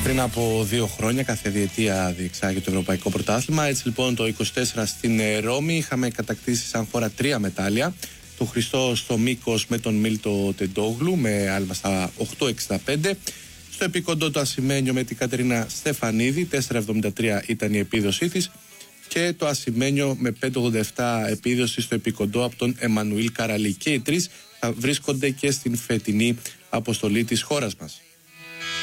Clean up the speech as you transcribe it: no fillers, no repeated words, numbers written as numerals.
Πριν από 2 χρόνια, κάθε διετία διεξάγει το Ευρωπαϊκό Πρωτάθλημα. Έτσι λοιπόν το 24 στην Ρώμη είχαμε κατακτήσει σαν χώρα 3 μετάλλια. Το Χριστό στο μήκος με τον Μίλτο Τεντόγλου με άλμα στα 8,65. Στο επίκοντο το Ασημένιο με την Κατερίνα Στεφανίδη, 4,73 ήταν η επίδοσή της. Και το Ασημένιο με 5,87 επίδοση στο επίκοντο από τον Εμμανουήλ Καραλή. Και οι τρεις θα βρίσκονται και στην φετινή αποστολή της χώρας μας.